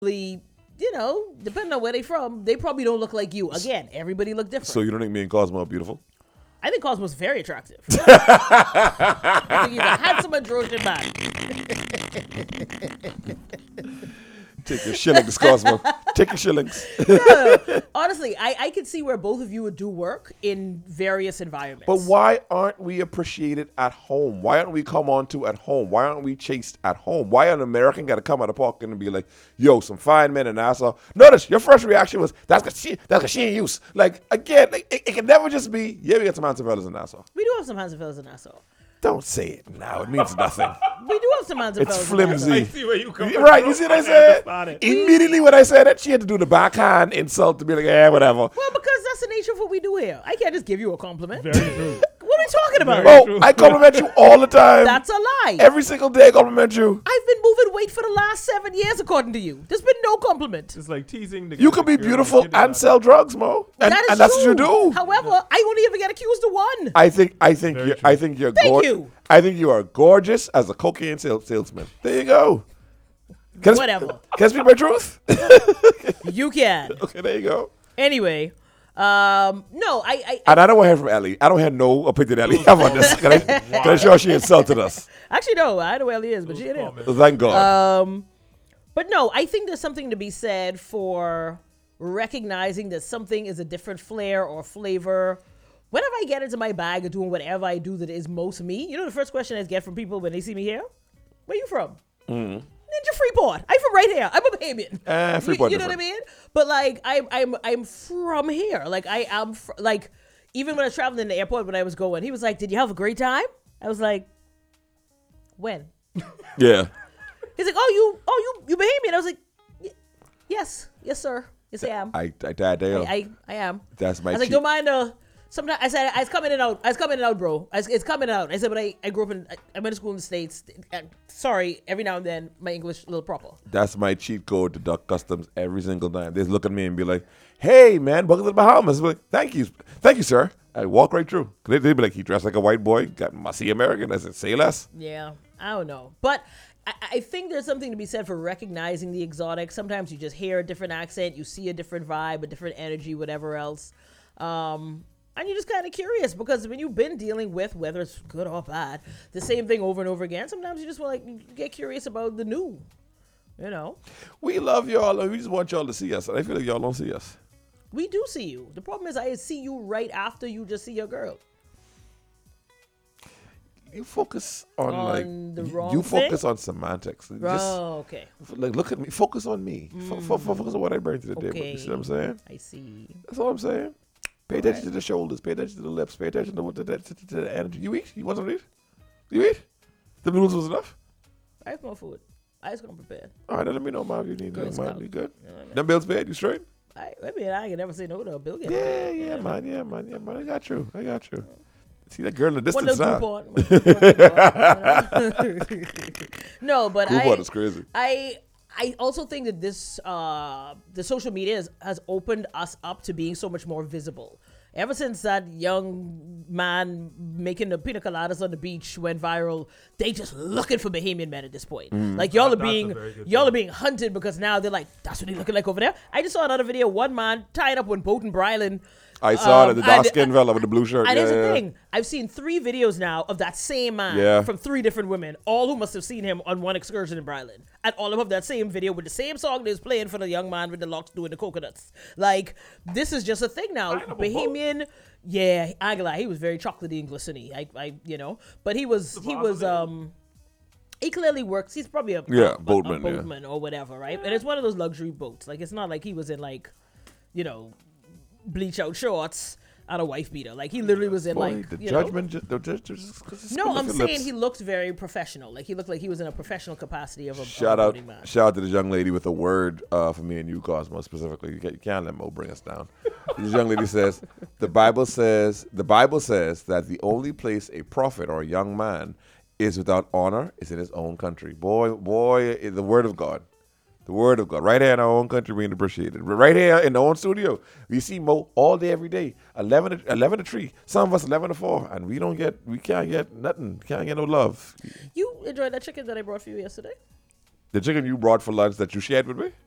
you know, depending on where they from, they probably don't look like you. Again, everybody look different. So you don't think me and Cosmo are beautiful? I think Cosmo's very attractive. I think he's a handsome androgen man. Take your shillings, Cosmo. Take your shillings. Honestly, I can see where both of you would do work in various environments. But why aren't we appreciated at home? Why aren't we come on to at home? Why aren't we chased at home? Why an American got to come out of park and be like, yo, some fine men in Nassau? Notice your first reaction was, that's because she ain't use. Like, again, it can never just be, yeah, we got some handsome fellas in Nassau. We do have some handsome fellas in Nassau. Don't say it now. It means nothing. We do have some handsome It's fellas in Nassau. flimsy. I see where you come from. Right, you see what I said? Got it. Immediately when I said that, she had to do the backhand insult to be like, whatever. Well, because that's the nature of what we do here. I can't just give you a compliment. Very true. What are we talking about? Oh, I compliment you all the time. That's a lie. Every single day I compliment you. I've been moving weight for the last 7 years, according to you. There's been no compliment. It's like teasing. The You can be girl beautiful kindergarten. and sell drugs, Mo. And, That is and that's true. what you do. However, I only ever get accused of one. I think Very you're true. I think you're Thank gorgeous. you. I think you are gorgeous as a cocaine salesman. There you go. Can I Whatever. Can I speak my truth? You can. Okay, there you go. Anyway, no, I And I don't want to hear from Ellie. I don't have no opinion Ellie have on this. Can I show she insulted us? actually no, I know where Ellie is, but she didn't. Thank God. But no, I think there's something to be said for recognizing that something is a different flair or flavor. Whenever I get into my bag of doing whatever I do that is most me, you know the first question I get from people when they see me here? Where you from? Ninja Freeport. I'm from right here. I'm a Bahamian. Freeport you know what I different. mean? But like I'm from here. Like I am like even when I was traveling in the airport when I was going, he was like, "Did you have a great time?" I was like, "When?" Yeah. He's like, "Oh, you Bahamian?" I was like, "Yes, sir. Yes, I am. I damn. I am." That's my I was like, cheat. "Don't mind sometimes I said it's coming in and out, bro. It's coming out." I said, "But I grew up I went to school in the States. Sorry, every now and then my English a little proper." That's my cheat code to duck customs every single time. They just look at me and be like, "Hey, man, welcome to the Bahamas." I'm like, thank you, sir. I walk right through. They'd be like, "He dressed like a white boy, got musty American." I said, "Say less." Yeah, I don't know. But I think there's something to be said for recognizing the exotic. Sometimes you just hear a different accent, you see a different vibe, a different energy, whatever else. And you're just kind of curious because when you've been dealing with, whether it's good or bad, the same thing over and over again, sometimes you just want to get curious about the new, you know. We love y'all, and we just want y'all to see us. And I feel like y'all don't see us. We do see you. The problem is I see you right after you just see your girl. You focus on like the wrong you focus thing? on semantics. Just, Okay. like look at me. Focus on me. Focus on what I bring to the table. Okay. You see what I'm saying? I see. That's all I'm saying. Pay attention to the shoulders. Pay attention to the lips. Pay attention to the energy. You eat? You want something to eat? You eat? The noodles was enough? I have more food. I just come prepared. All right, then let me know, Mom, if you need Girl anything, man. Scout. You good? You know what I mean? Them bills paid? You straight? I can never say no to a bill. Yeah, man. I got you. See that girl in the One distance of now. those DuPont. No, but DuPont is crazy. I also think that this the social media has opened us up to being so much more visible. Ever since that young man making the pina coladas on the beach went viral, they just looking for Bahamian men at this point. Like y'all are being hunted because now they're like, that's what he looking like over there. I just saw another video, one man tied up with boat in Bryland. I saw it, the dark skinned fella with the blue shirt. And here's the thing. I've seen 3 videos now of that same man from 3 different women, all who must have seen him on one excursion in Bryland. And all of them have that same video with the same song that is playing for the young man with the locks doing the coconuts. Like, this is just a thing now. Bahamian, yeah, I ain't gonna lie, he was very chocolatey and glistening. I you know, but he clearly works. He's probably a boatman or whatever, right? And it's one of those luxury boats. Like, it's not like he was in like, you know, bleach out shorts and a wife beater. Like, he literally was in No, I'm saying he looked very professional. Like, he looked like he was in a professional capacity of a boating man. Shout out to this young lady with a word for me and you, Cosmo, specifically. You can't let Mo bring us down. This young lady says, the Bible says that the only place a prophet or a young man is without honor is in his own country. Boy, the word of God. The word of God. Right here in our own country being appreciated. Right here in our own studio. We see Mo all day, every day. 11 to 3. Some of us 11 to 4. And we can't get nothing. Can't get no love. You enjoyed that chicken that I brought for you yesterday? The chicken you brought for lunch that you shared with me?